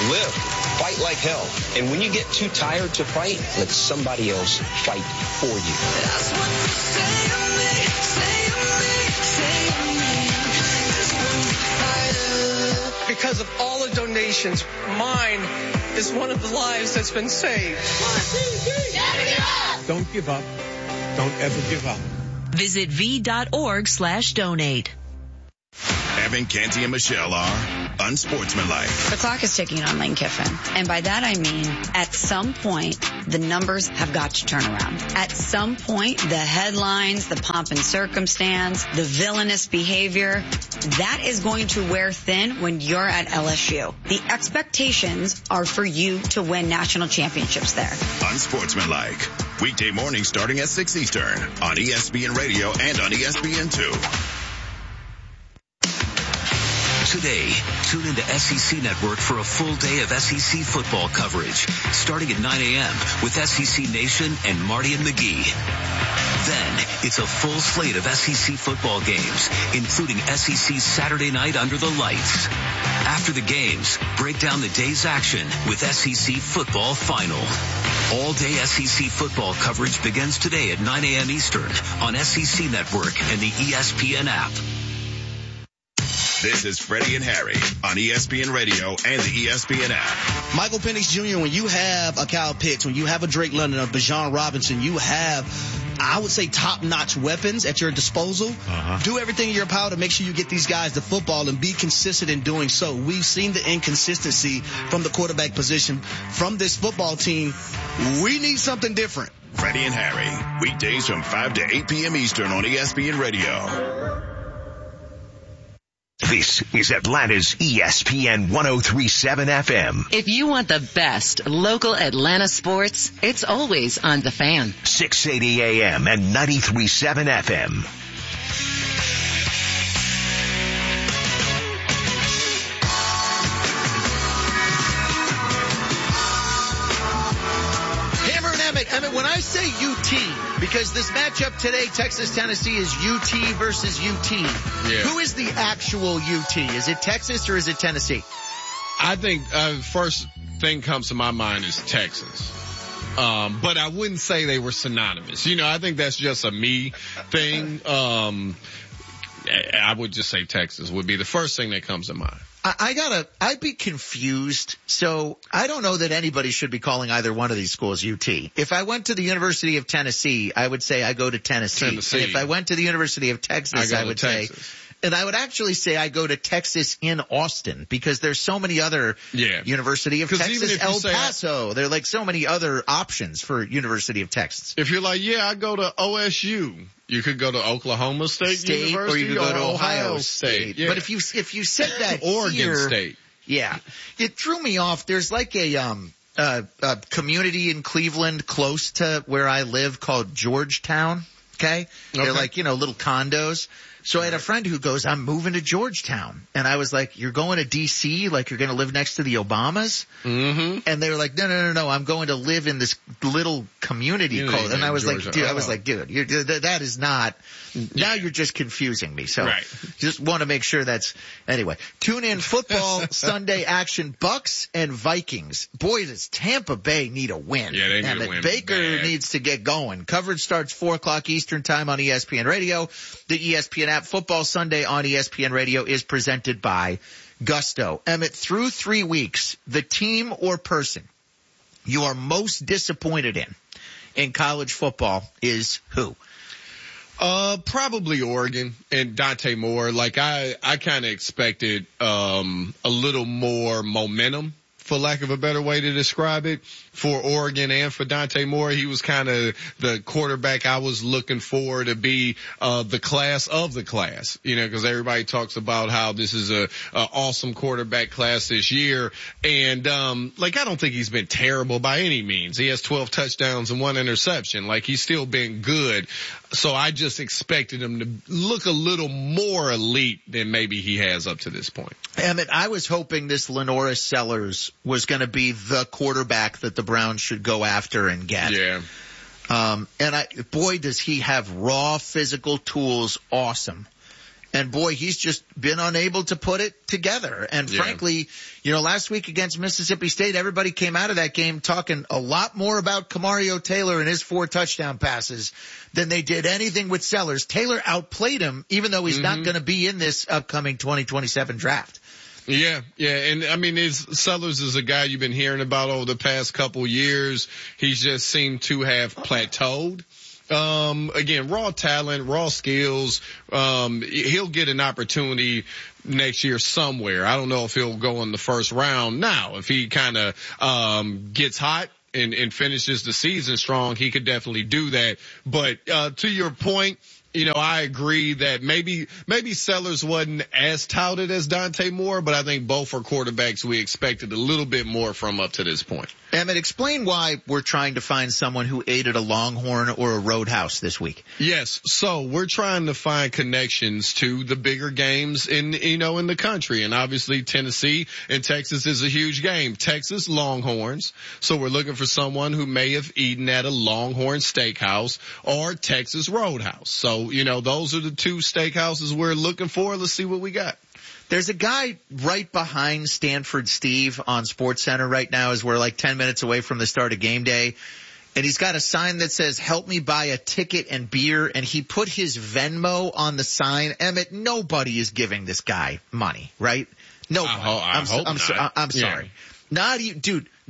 Live. Fight like hell. And when you get too tired to fight, let somebody else fight for you. That's what you say to me, say to me, say to me. That's what you fight. Because of all the donations, mine is one of the lives that's been saved. 1, 2, 3. Never give up. Don't give up. Don't ever give up. Visit v.org/donate. Evan, Canty, and Michelle are unsportsmanlike. The clock is ticking on Lane Kiffin. And by that I mean, at some point, the numbers have got to turn around. At some point, the headlines, the pomp and circumstance, the villainous behavior, that is going to wear thin when you're at LSU. The expectations are for you to win national championships there. Unsportsmanlike. Weekday morning starting at 6 Eastern on ESPN Radio and on ESPN2. Today, tune into SEC Network for a full day of SEC football coverage, starting at 9 a.m. with SEC Nation and Marty and McGee. Then, it's a full slate of SEC football games, including SEC Saturday Night Under the Lights. After the games, break down the day's action with SEC Football Final. All-day SEC football coverage begins today at 9 a.m. Eastern on SEC Network and the ESPN app. This is Freddie and Harry on ESPN Radio and the ESPN app. Michael Penix Jr., when you have a Kyle Pitts, when you have a Drake London, a Bijan Robinson, you have, I would say, top-notch weapons at your disposal. Do everything in your power to make sure you get these guys the football and be consistent in doing so. We've seen the inconsistency from the quarterback position from this football team. We need something different. Freddie and Harry, weekdays from 5 to 8 p.m. Eastern on ESPN Radio. This is Atlanta's ESPN 103.7 FM. If you want the best local Atlanta sports, it's always on The Fan. 680 AM and 93.7 FM. I mean, when I say UT, because this matchup today, Texas-Tennessee, is UT versus UT. Yeah. Who is the actual UT? Is it Texas or is it Tennessee? I think first thing comes to my mind is Texas. But I wouldn't say they were synonymous. You know, I think that's just a me thing. I would just say Texas would be the first thing that comes to mind. I'd be confused. So I don't know that anybody should be calling either one of these schools UT. If I went to the University of Tennessee, I would say I go to Tennessee. And if I went to the University of Texas, I would say, and I would actually say I go to Texas in Austin because there's so many other University of Texas, El Paso. There are like so many other options for University of Texas. If you're like, I go to OSU. You could go to Oklahoma State University, or you could go to Ohio State. Yeah. But if you said that Oregon State. Yeah. It threw me off. There's like a community in Cleveland close to where I live called Georgetown. Okay. They're like, little condos. So I had a friend who goes, I'm moving to Georgetown. And I was like, you're going to D.C.? Like you're going to live next to the Obamas? Mm-hmm. And they were like, no. I'm going to live in this little community called. And I was like, dude, that is not. Now you're just confusing me. So just want to make sure that's. Anyway, tune in football Sunday action. Bucks and Vikings. Boy, does Tampa Bay need a win. Yeah, they need a win. Baker needs to get going. Coverage starts 4 o'clock Eastern time on ESPN Radio. The ESPN app. Football Sunday on ESPN Radio is presented by Gusto. Emmett, through 3 weeks, the team or person you are most disappointed in college football is who? Probably Oregon and Dante Moore. Like I kind of expected, a little more momentum, for lack of a better way to describe it, for Oregon and for Dante Moore. He was kind of the quarterback I was looking for to be the class of the class, because everybody talks about how this is a awesome quarterback class this year. And I don't think he's been terrible by any means. He has 12 touchdowns and 1 interception. Like, he's still been good. So I just expected him to look a little more elite than maybe he has up to this point. Emmett, I was hoping this Lenora Sellers was going to be the quarterback that the Browns should go after and get. Yeah. And boy, does he have raw physical tools. Awesome. And boy, he's just been unable to put it together. And frankly, last week against Mississippi State, everybody came out of that game talking a lot more about Kamario Taylor and his 4 touchdown passes than they did anything with Sellers. Taylor outplayed him, even though he's not going to be in this upcoming 2027 draft. Yeah. And I mean, Sellers is a guy you've been hearing about over the past couple years. He's just seemed to have plateaued. Again, raw talent, raw skills. He'll get an opportunity next year somewhere. I don't know if he'll go in the first round now. If he kind of, gets hot and finishes the season strong, he could definitely do that. But, to your point, I agree that maybe Sellers wasn't as touted as Dante Moore, but I think both are quarterbacks we expected a little bit more from up to this point. Emmett, explain why we're trying to find someone who ate at a Longhorn or a Roadhouse this week. Yes. So we're trying to find connections to the bigger games in the country. And obviously Tennessee and Texas is a huge game. Texas Longhorns. So we're looking for someone who may have eaten at a Longhorn steakhouse or Texas Roadhouse. So, those are the 2 steakhouses we're looking for. Let's see what we got. There's a guy right behind Stanford Steve on SportsCenter right now as we're like 10 minutes away from the start of game day. And he's got a sign that says, help me buy a ticket and beer. And he put his Venmo on the sign. Emmett, nobody is giving this guy money, right? Nobody. I'm sorry. Not even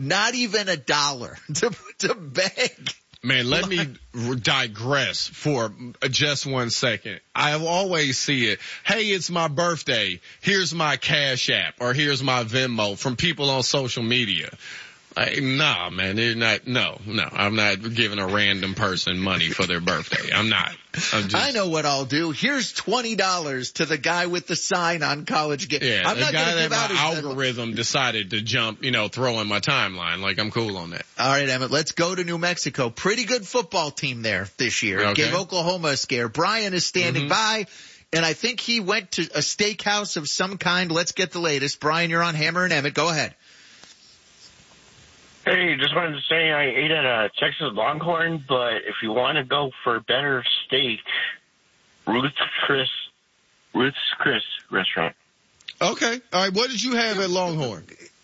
$1 to beg. Man, let me digress for just 1 second. I always see it. Hey, it's my birthday. Here's my Cash App or here's my Venmo from people on social media. Nah, man, they're not. No, I'm not giving a random person money for their birthday. I'm not. I know what I'll do. Here's $20 to the guy with the sign on College Game. Yeah, I'm the not guy gonna give that out my his algorithm decided to jump, throw in my timeline. Like, I'm cool on that. All right, Emmett, let's go to New Mexico. Pretty good football team there this year. Okay. Gave Oklahoma a scare. Brian is standing by, and I think he went to a steakhouse of some kind. Let's get the latest. Brian, you're on Hammer and Emmett. Go ahead. Hey, just wanted to say I ate at a Texas Longhorn, but if you want to go for better steak, Ruth's Chris restaurant. Okay. All right. What did you have at Longhorn?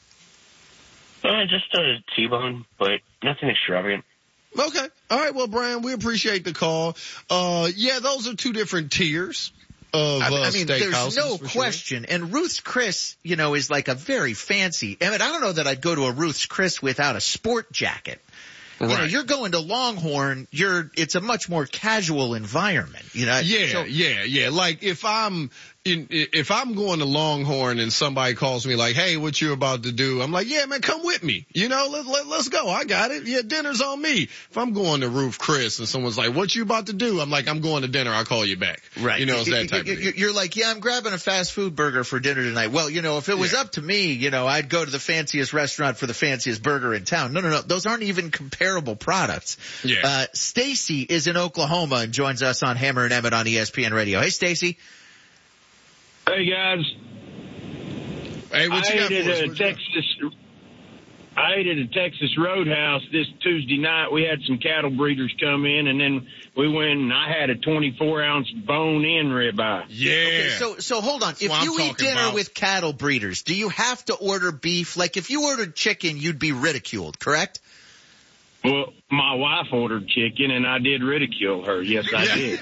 Just a T-bone, but nothing extravagant. Okay. All right. Well, Brian, we appreciate the call. Those are 2 different tiers. There's no question. Sure. And Ruth's Chris, is like a very fancy. I don't know that I'd go to a Ruth's Chris without a sport jacket. Right. You're going to Longhorn. It's a much more casual environment. Yeah. Like if I'm going to Longhorn and somebody calls me like, hey, what you about to do? I'm like, yeah, man, come with me. Let's go. I got it. Yeah, dinner's on me. If I'm going to Ruth Chris and someone's like, what you about to do? I'm like, I'm going to dinner. I'll call you back. Right. It's that type of thing. You're like, yeah, I'm grabbing a fast food burger for dinner tonight. Well, if it was up to me, I'd go to the fanciest restaurant for the fanciest burger in town. No. Those aren't even comparable products. Yeah. Stacy is in Oklahoma and joins us on Hammer and Emmett on ESPN Radio. Hey, Stacy. Hey, guys. Hey, what you got for us? I ate at a Texas Roadhouse this Tuesday night. We had some cattle breeders come in, and then we went and I had a 24-ounce bone-in ribeye. Yeah. Okay, so hold on. If you eat dinner with cattle breeders, do you have to order beef? Like, if you ordered chicken, you'd be ridiculed, correct? Well, my wife ordered chicken, and I did ridicule her. Yes, I did.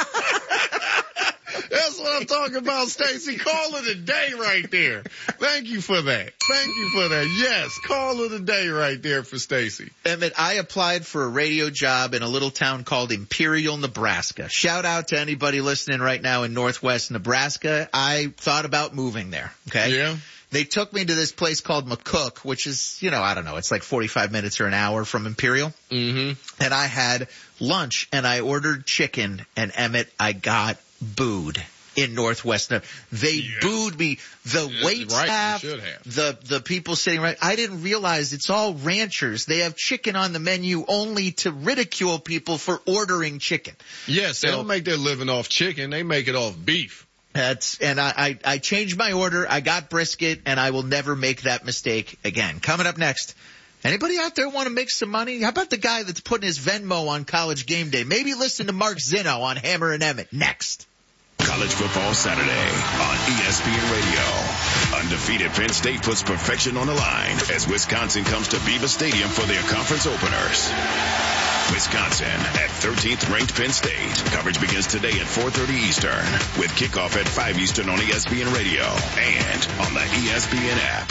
That's what I'm talking about, Stacy. Call of the day right there. Thank you for that. Yes, call of the day right there for Stacy. Emmett, I applied for a radio job in a little town called Imperial, Nebraska. Shout out to anybody listening right now in Northwest Nebraska. I thought about moving there. Okay. Yeah. They took me to this place called McCook, which is, I don't know, it's like 45 minutes or an hour from Imperial. Mm-hmm. And I had lunch and I ordered chicken, and Emmett, I got booed in Northwest. They booed me. The wait staff, the people sitting right. I didn't realize it's all ranchers. They have chicken on the menu only to ridicule people for ordering chicken. Yes, they don't make their living off chicken. They make it off beef. I changed my order. I got brisket, and I will never make that mistake again. Coming up next. Anybody out there want to make some money? How about the guy that's putting his Venmo on College Game Day? Maybe listen to Mark Zinno on Hammer and Emmett next. College Football Saturday on ESPN Radio. Undefeated Penn State puts perfection on the line as Wisconsin comes to Beaver Stadium for their conference openers. Wisconsin at 13th ranked Penn State. Coverage begins today at 4:30 Eastern with kickoff at 5 Eastern on ESPN Radio and on the ESPN app.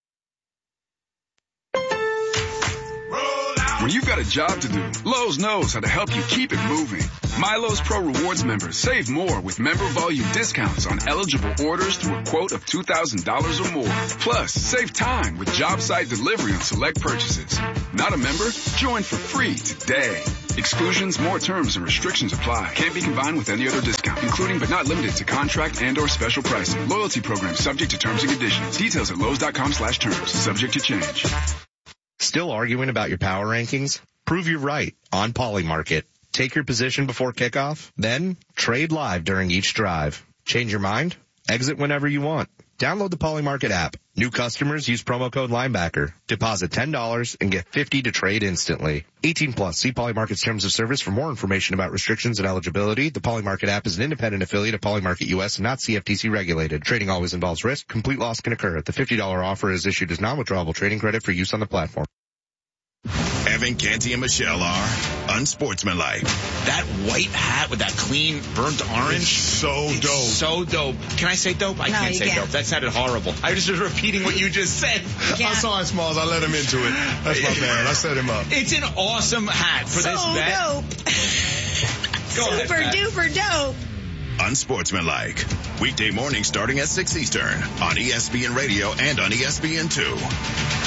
When you've got a job to do, Lowe's knows how to help you keep it moving. MyLowe's Pro Rewards members save more with member volume discounts on eligible orders through a quote of $2,000 or more. Plus, save time with job site delivery on select purchases. Not a member? Join for free today. Exclusions, more terms, and restrictions apply. Can't be combined with any other discount, including but not limited to contract and or special pricing. Loyalty program subject to terms and conditions. Details at Lowe's.com/terms. Subject to change. Still arguing about your power rankings? Prove you're right on Polymarket. Take your position before kickoff, then trade live during each drive. Change your mind? Exit whenever you want. Download the Polymarket app. New customers use promo code Linebacker. Deposit $10 and get $50 to trade instantly. 18 plus. See Polymarket's terms of service for more information about restrictions and eligibility. The Polymarket app is an independent affiliate of Polymarket US and not CFTC regulated. Trading always involves risk. Complete loss can occur. The $50 offer is issued as non-withdrawable trading credit for use on the platform. Evan, Canty, and Michelle are unsportsmanlike. That white hat with that clean burnt orange. So dope. So dope. Can I say dope? I can't say dope. That sounded horrible. I was just repeating what you just said. I saw it, Smalls. I let him into it. That's my man. I set him up. It's an awesome hat for this bet. Dope. Super duper dope. Unsportsmanlike. Weekday morning starting at 6 Eastern on ESPN Radio and on ESPN2.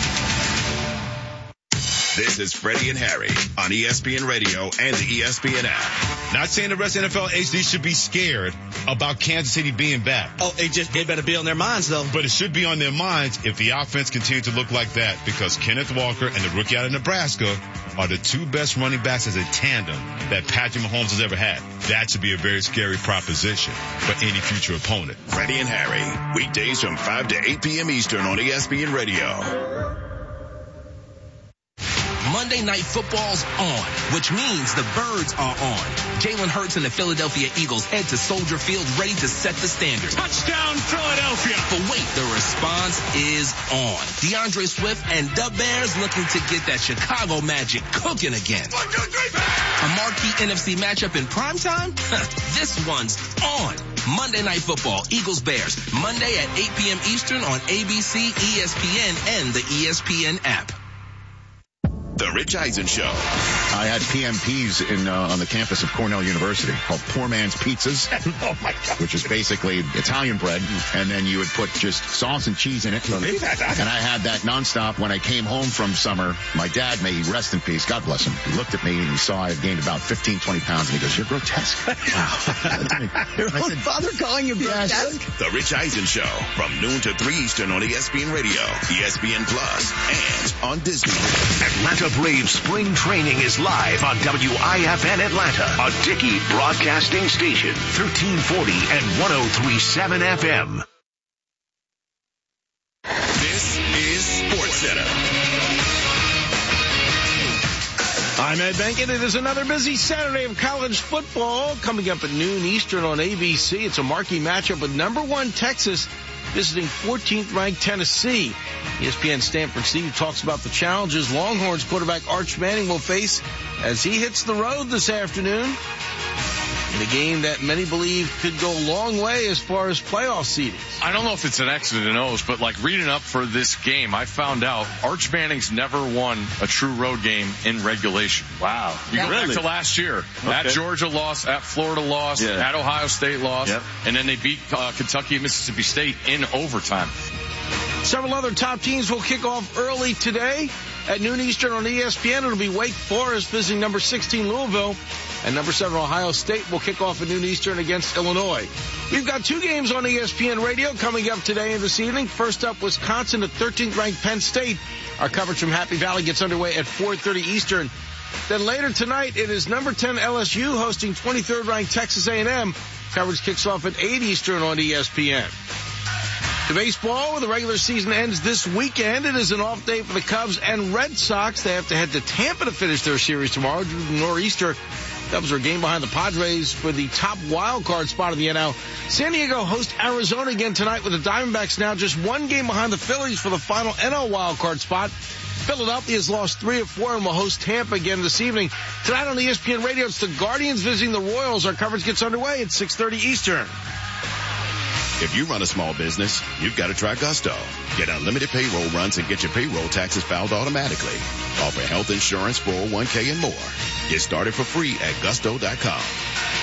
This is Freddie and Harry on ESPN Radio and the ESPN app. Not saying the rest of NFL HD should be scared about Kansas City being back. Oh, it better be on their minds, though. But it should be on their minds if the offense continues to look like that, because Kenneth Walker and the rookie out of Nebraska are the two best running backs as a tandem that Patrick Mahomes has ever had. That should be a very scary proposition for any future opponent. Freddie and Harry, weekdays from 5 to 8 p.m. Eastern on ESPN Radio. Monday Night Football's on, which means the Birds are on. Jalen Hurts and the Philadelphia Eagles head to Soldier Field ready to set the standard. Touchdown, Philadelphia! But wait, the response is on. DeAndre Swift and the Bears looking to get that Chicago magic cooking again. 1, 2, 3, Bears! A marquee NFC matchup in primetime? This one's on. Monday Night Football, Eagles-Bears, Monday at 8 p.m. Eastern on ABC, ESPN, and the ESPN app. The Rich Eisen Show. I had PMPs on the campus of Cornell University called Poor Man's Pizzas. Oh my God. Which is basically Italian bread, and then you would put just sauce and cheese in it. And I had that nonstop when I came home from summer. My dad, may he rest in peace, God bless him, he looked at me and he saw I had gained about 15, 20 pounds, and he goes, "You're grotesque." Your own father calling you grotesque? The Rich Eisen Show from noon to 3 Eastern on ESPN Radio, ESPN Plus, and on Disney. Atlanta Braves spring training is live on WIFN Atlanta, a Dickey broadcasting station, 1340 and 103.7 FM. This is SportsCenter. I'm Ed Benkin. It is another busy Saturday of college football coming up at noon Eastern on ABC. It's a marquee matchup with number 1 Texas visiting 14th ranked Tennessee. ESPN Stanford Steve talks about the challenges Longhorns quarterback Arch Manning will face as he hits the road this afternoon in a game that many believe could go a long way as far as playoff seedings. I don't know if it's an X and an O's, but like reading up for this game, I found out Arch Manning's never won a true road game in regulation. Wow. You go back to last year. Okay. At Georgia loss, at Florida loss, at Ohio State loss, and then they beat Kentucky and Mississippi State in overtime. Several other top teams will kick off early today at noon Eastern on ESPN. It'll be Wake Forest visiting number 16 Louisville, and number 7 Ohio State will kick off at noon Eastern against Illinois. We've got 2 games on ESPN Radio coming up today and this evening. First up, Wisconsin at 13th ranked Penn State. Our coverage from Happy Valley gets underway at 4:30 Eastern. Then later tonight, it is number 10 LSU hosting 23rd ranked Texas A&M. Coverage kicks off at 8 Eastern on ESPN. The baseball, where the regular season ends this weekend, it is an off day for the Cubs and Red Sox. They have to head to Tampa to finish their series tomorrow due to the nor'easter Cubs are a game behind the Padres for the top wild card spot in the NL. San Diego hosts Arizona again tonight with the Diamondbacks now just one game behind the Phillies for the final NL wild card spot. Philadelphia has lost 3 of 4 and will host Tampa again this evening. Tonight on ESPN Radio, it's the Guardians visiting the Royals. Our coverage gets underway at 6:30 Eastern. If you run a small business, you've got to try Gusto. Get unlimited payroll runs and get your payroll taxes filed automatically. Offer health insurance, 401k, and more. Get started for free at gusto.com.